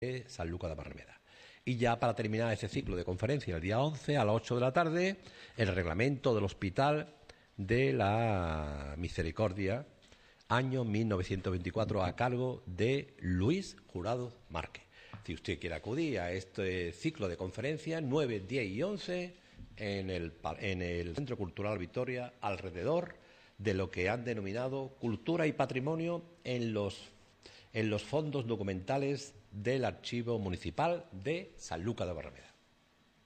de Sanlúcar de Barrameda. Y ya para terminar ese ciclo de conferencia, el día 11 a las 8 de la tarde, el reglamento del Hospital de la Misericordia, año 1924, a cargo de Luis Jurado Márquez. Si usted quiere acudir a este ciclo de conferencias, 9, 10 y 11, en el Centro Cultural Victoria, alrededor de lo que han denominado cultura y patrimonio en los fondos documentales del Archivo Municipal de Sanlúcar de Barrameda.